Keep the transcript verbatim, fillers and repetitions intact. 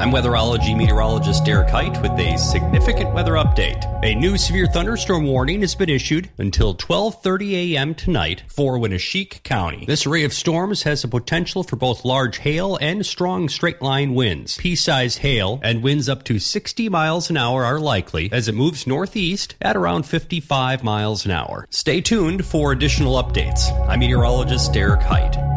I'm weatherology meteorologist Derek Height with a significant weather update. A new severe thunderstorm warning has been issued until twelve thirty a.m. tonight for Winneshiek County. This array of storms has the potential for both large hail and strong straight-line winds. Pea-sized hail and winds up to sixty miles an hour are likely as it moves northeast at around fifty-five miles an hour. Stay tuned for additional updates. I'm meteorologist Derek Height.